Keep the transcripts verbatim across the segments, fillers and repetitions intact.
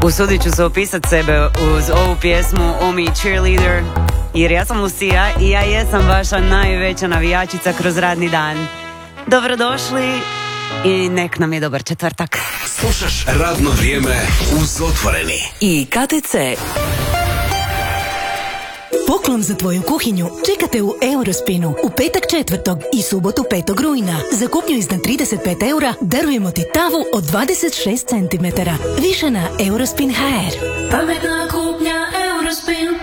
Usudit ću se opisat sebe uz ovu pjesmu Omi Cheerleader, jer ja sam Lucija i ja jesam vaša najveća navijačica kroz radni dan. Dobrodošli i nek nam je dobar četvrtak. Slušaš Radno vrijeme uz Otvoreni i K T C. Poklon za tvoju kuhinju čekate u Eurospinu u petak četvrtog i subotu petog rujna. Za kupnju iznad trideset pet eura darujemo ti tavu od dvadeset šest centimetara. Više na Eurospin tačka h r. Pametna kupnja Eurospin.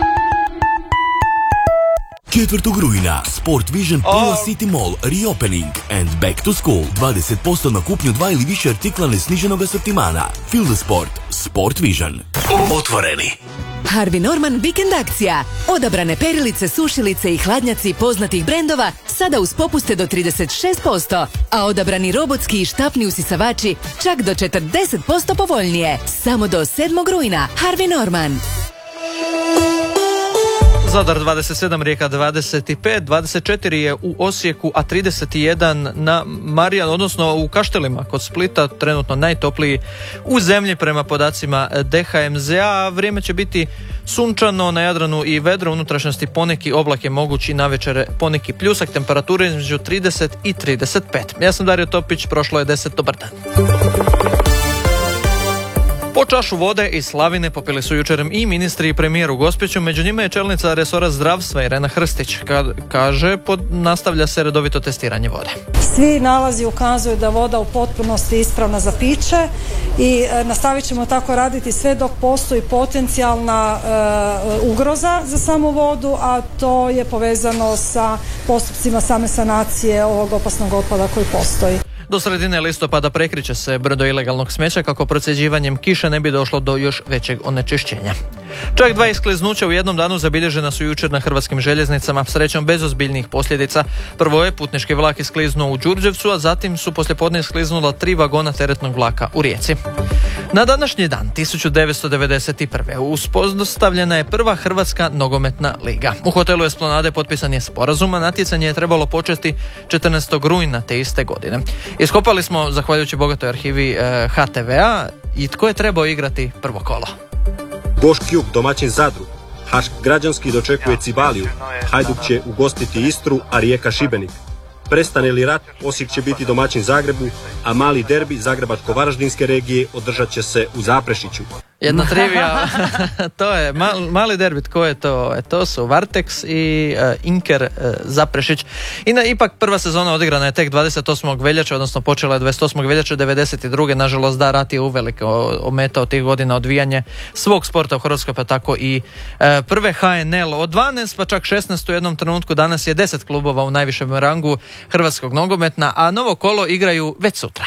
četvrtog rujna Sport Vision Pula City Mall Reopening and Back to School. dvadeset posto na kupnju dva ili više artikla nesniženog asortimana. Feel the sport. Sport Vision. Otvoreni. Harvey Norman vikend akcija. Odabrane perilice, sušilice i hladnjaci poznatih brendova sada uz popuste do trideset šest posto, a odabrani robotski i štapni usisavači čak do četrdeset posto povoljnije. Samo do sedmog rujna. Harvey Norman. Zadar dvadeset sedam, Rijeka dvadeset pet, dvadeset četiri je u Osijeku, a trideset jedan na Marijan, odnosno u Kaštelima kod Splita, trenutno najtopliji u zemlji prema podacima D H M Z A. Vrijeme će biti sunčano, na Jadranu i vedro, unutrašnjosti poneki oblak je mogući, navečer poneki pljusak, temperature između trideset i trideset pet. Ja sam Dario Topić, prošlo je deset, dobar dan. Po čašu vode i slavine popili su jučer i ministri i premijer u Gospiću, među njima je čelnica resora zdravstva Irena Hrstić. Kad kaže, pod, nastavlja se redovito testiranje vode. Svi nalazi ukazuju da voda u potpunosti ispravna za piće i e, nastavit ćemo tako raditi sve dok postoji potencijalna e, ugroza za samu vodu, a to je povezano sa postupcima same sanacije ovog opasnog otpada koji postoji. Do sredine listopada prekriće se brdo ilegalnog smeća kako procjeđivanjem kiše ne bi došlo do još većeg onečišćenja. Čak dva iskliznuća u jednom danu zabilježena su jučer na hrvatskim željeznicama, srećom bez ozbiljnih posljedica. Prvo je putnički vlak iskliznuo u Đurđevcu, a zatim su poslijepodne iskliznula tri vagona teretnog vlaka u Rijeci. Na današnji dan tisuću devetsto devedeset prve. uspostavljena je prva Hrvatska nogometna liga. U hotelu Esplanade potpisan je sporazum, a natjecanje je trebalo početi četrnaestog rujna te iste godine. Iskopali smo, zahvaljujući bogatoj arhivi eh, H T V A, i tko je trebao igrati prvo kolo. Boš Kjuk, domaćin Zadru. Hašk građanski dočekuje Cibaliju. Hajduk će ugostiti Istru, a Rijeka Šibenik. Prestane li rat, Osijek će biti domaćin Zagrebu, a mali derbi Zagrebačko-Varaždinske regije održat će se u Zaprešiću. Jedna trivija, to je mal, mali derbi, tko je to? E, to su Varteks i uh, Inker uh, Zaprešić. I na, ipak prva sezona odigrana je tek dvadeset osmog veljače, odnosno počela je dvadeset osmog veljače devedeset druge. Nažalost, da, rat je uvelike ometao tih godina odvijanje svog sporta u Hrvatskoj, pa tako i uh, prve H N L. Od dvanaest pa čak šesnaest u jednom trenutku, danas je deset klubova u najvišem rangu hrvatskog nogometna, a novo kolo igraju već sutra.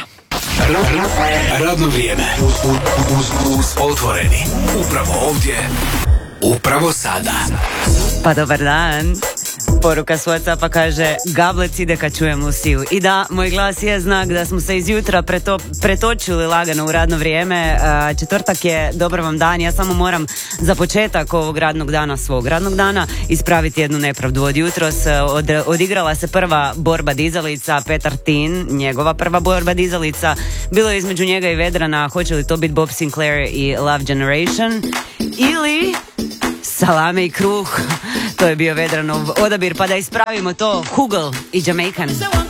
Radno vrijeme uz, uz, uz Otvoreni. Upravo ovdje, upravo sada. Pa dobar dan. Poruka s WhatsAppa kaže: Gablec ide kad čujem Luciju. I da, moj glas je znak da smo se izjutra preto, pretočili lagano u radno vrijeme. Četvrtak je, dobar vam dan. Ja samo moram za početak ovog radnog dana, svog radnog dana, ispraviti jednu nepravdu. Od jutros od, odigrala se prva borba dizalica, Petar Tin, njegova prva borba dizalica. Bilo je između njega i Vedrana, hoće li to biti Bob Sinclair i Love Generation ili salame i kruh. To je bio Vedranov odabir, pa da ispravimo to, Hugel i Jamaican.